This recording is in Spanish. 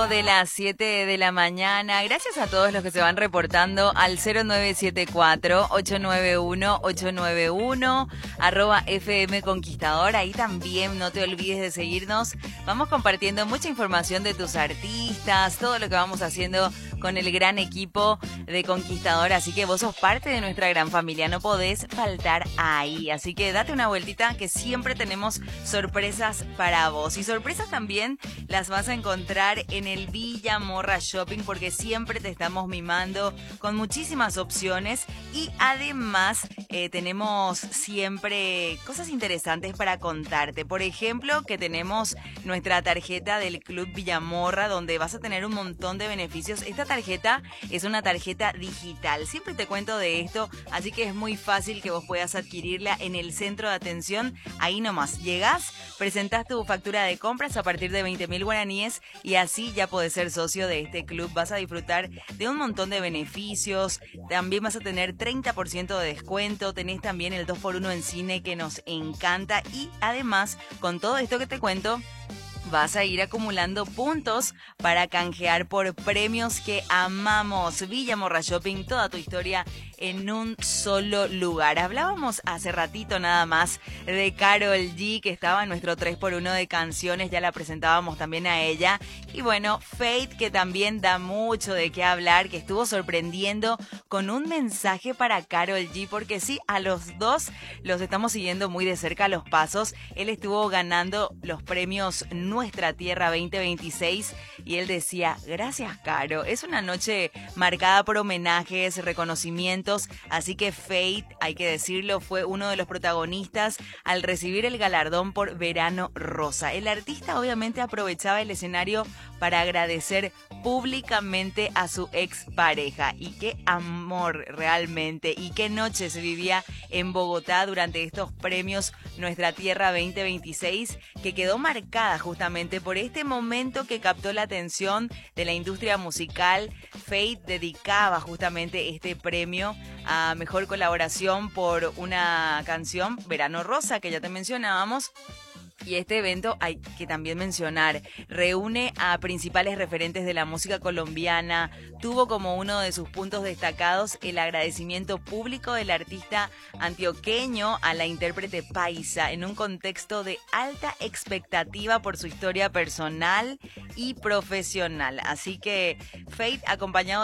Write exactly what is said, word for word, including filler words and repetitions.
De las siete de la mañana. Gracias a todos los que se van reportando al cero nueve siete cuatro, ocho nueve uno, ocho nueve uno, arroba F M Conquistador. Ahí también no te olvides de seguirnos. Vamos compartiendo mucha información de tus artistas, todo lo que vamos haciendo con el gran equipo de Conquistador. Así que vos sos parte de nuestra gran familia, no podés faltar ahí. Así que date una vueltita que siempre tenemos sorpresas para vos. Y sorpresas también las vas a encontrar en el Villa Morra Shopping, porque siempre te estamos mimando con muchísimas opciones y además eh, tenemos siempre cosas interesantes para contarte. Por ejemplo, que tenemos nuestra tarjeta del Club Villamorra, donde vas a tener un montón de beneficios. Esta tarjeta es una tarjeta digital. Siempre te cuento de esto, así que es muy fácil que vos puedas adquirirla en el centro de atención. Ahí nomás, llegás, presentás tu factura de compras a partir de veinte mil guaraníes y así ya podés ser socio de este club. Vas a disfrutar de un montón de beneficios. También vas a tener treinta por ciento de descuento. Tenés también el dos por uno en cine, que nos encanta. Y además, con todo esto que te cuento, vas a ir acumulando puntos para canjear por premios que amamos. Villa Morra Shopping, toda tu historia en un solo lugar. Hablábamos hace ratito nada más de Karol G, que estaba en nuestro tres por uno de canciones, ya la presentábamos también a ella. Y bueno, Fate, que también da mucho de qué hablar, que estuvo sorprendiendo con un mensaje para Karol G, porque sí, a los dos los estamos siguiendo muy de cerca los pasos. Él estuvo ganando los premios Nuestra Tierra veinte veintiséis y él decía: gracias, Caro. Es una noche marcada por homenajes, reconocimientos. Así que Fate, hay que decirlo, fue uno de los protagonistas al recibir el galardón por Verano Rosa. El artista obviamente aprovechaba el escenario para agradecer públicamente a su expareja. Y qué amor realmente, y qué noche se vivía en Bogotá durante estos premios Nuestra Tierra veinte veintiséis, que quedó marcada justamente por este momento que captó la atención de la industria musical. Fate dedicaba justamente este premio a mejor colaboración por una canción, Verano Rosa, que ya te mencionábamos. Y este evento, hay que también mencionar, reúne a principales referentes de la música colombiana. Tuvo como uno de sus puntos destacados el agradecimiento público del artista antioqueño a la intérprete paisa, en un contexto de alta expectativa por su historia personal y profesional. Así que Fate, acompañado